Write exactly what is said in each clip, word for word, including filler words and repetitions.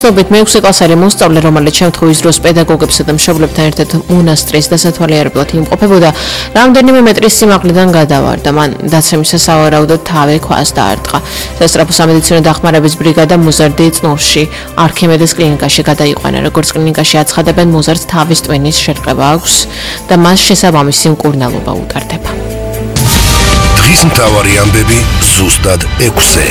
Ობით მეექვსე კლასელი მოსწავლე, რომელიც შემთხვევის დროს პედაგოგებსა და მშობლებთან ერთად მონასტრის დასათვალიერებლად იმყოფებოდა, რამდენიმე მეტრის სიმაღლიდან გადავარდა. მან დაცემის სავარაუდოდ თავი ქვას დაარტყა. სასწრაფო სამედიცინო დახმარების ბრიგადა მოზარდი წნულში არქიმედეს კლინიკაში გადაიყვანა. როგორც კლინიკაში აცხადებენ, მოზარდს თავის ტვინის შერყება აქვს და მას შესაბამისი მკურნალობა უტარდება. დღის მთავარი ამბები ზუსტად ექვსზე.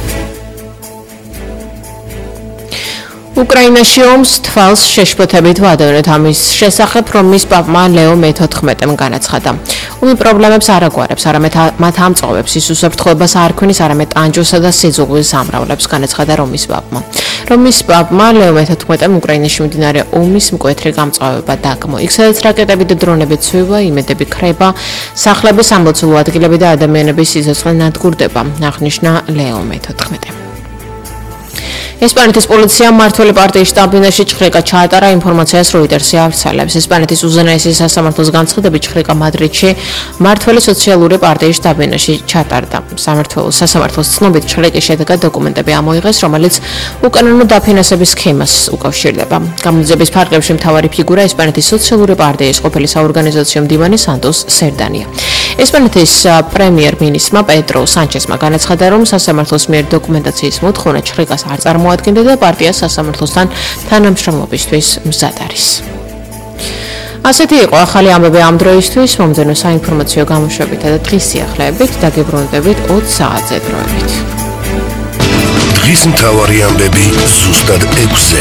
უკრაინაში ომს თვალს შეშფოთებით ვადევნეთ ამის შესახებ, რომ მის პაპმა ლეო მეთოთხმეტემ განაცხადა. ომი პრობლემებს არ აგვარებს, არამედ მათ ამწყობებს, ის უსაფრთხოებას არ ქონის, არამედ ტანჯვასა და სიძულვილს ამრავლებს, განაცხადა რომის პაპმა. რომის პაპმა ლეო მეთოთხმეტემ უკრაინაში მიმდინარე ომის მკვეთრი გამწყობება დაგმო. იქ სადაც რაკეტები და დრონები ცვივა, იმედები ქრება, სახლები, სამლოცველო ადგილები და ადამიანების სიცოცხლე ნადგურდება, აღნიშნა ლეო მეთოთხმეტემ. ესპანეთის პოლიციამ მმართველი პარტიის შტაბ-ბინაში ჭხრიკა ჩაატარა, ინფორმაციას როიტერსი ავრცელებს. ესპანეთის უზენაესი სასამართლოს განცხადებით, ჭხრიკა მადრიდში მმართველი სოციალური პარტიის შტაბ-ბინაში ჩატარდა. სასამართლოს ცნობით, ჭხრიკის შედეგად დოკუმენტები ამოიღეს, რომელიც უკანონო დაფინანსების სქემას უკავშირდება. გამოძიების ფარგლებში მთავარი ფიგურა ესპანეთის სოციალური პარტიის ყოფილი საორგანიზაციო მდივანი სანტოს სერდანია. ესპანეთის პრემიერ-მინისტრმა პედრო სანჩესმა განაცხადა, რომ სასამართლოს მიერ დოკუმენტაციის მოთხოვნა ჭხრიკას არ წარმოადგენდა და პარტიას სასამართლოსთან თანამშრომლობისთვის მზად არის. ასეთი იყო ახალი ამბები ამ დროისთვის, მომდევნო საინფორმაციო გამოშვებითა და დღის სიახლეებით დაგებრუნდებით ოც საათზე დროებით. დღის მთავარი ამბები ზუსტად ექვსზე.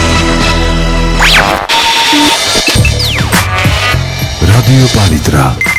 რადიო პალიტრა